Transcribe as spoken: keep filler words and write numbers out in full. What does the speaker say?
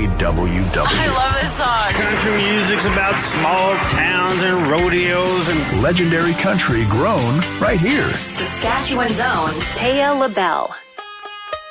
W W. I love this song. Country music's about small towns and rodeos and legendary country grown right here. Saskatchewan's own Taya LaBelle.